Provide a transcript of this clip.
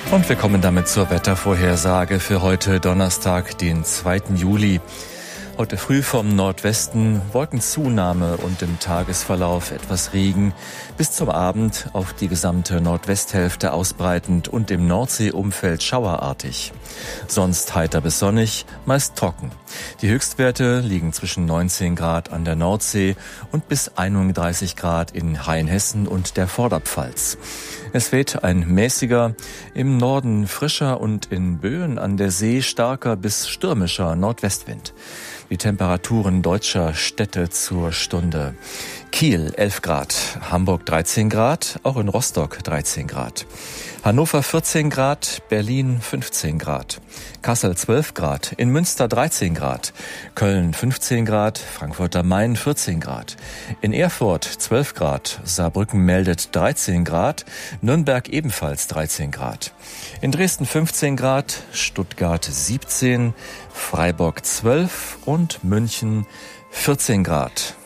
Und wir kommen damit zur Wettervorhersage für heute Donnerstag, den 2. Juli. Heute früh vom Nordwesten Wolkenzunahme und im Tagesverlauf etwas Regen, bis zum Abend auf die gesamte Nordwesthälfte ausbreitend und im Nordseeumfeld schauerartig. Sonst heiter bis sonnig, meist trocken. Die Höchstwerte liegen zwischen 19 Grad an der Nordsee und bis 31 Grad in Rheinhessen und der Vorderpfalz. Es weht ein mäßiger, im Norden frischer und in Böen an der See starker bis stürmischer Nordwestwind. Die Temperaturen deutscher Städte zur Stunde. Kiel 11 Grad, Hamburg 13 Grad, auch in Rostock 13 Grad. Hannover 14 Grad, Berlin 15 Grad. Kassel 12 Grad, in Münster 13 Grad. Köln 15 Grad, Frankfurt am Main 14 Grad. In Erfurt 12 Grad, Saarbrücken meldet 13 Grad, Nürnberg ebenfalls 13 Grad. In Dresden 15 Grad, Stuttgart 17, Freiburg 12 und München 14 Grad.